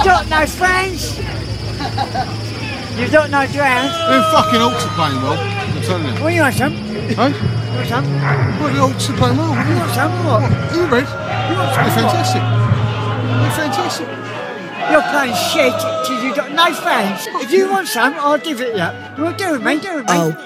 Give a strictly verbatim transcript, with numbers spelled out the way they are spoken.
got no friends. You've got no ground. Them fucking Hawks are playing well, I'm telling you. Well, you want some? Hey? You want some? Well, the Hawks are playing well. You want some or what? What? You read? You want some They're or what? fantastic. They're fantastic. You're playing shit because you've got no friends. If you want some, I'll give it you. Well, do it, mate, do it, mate. Oh,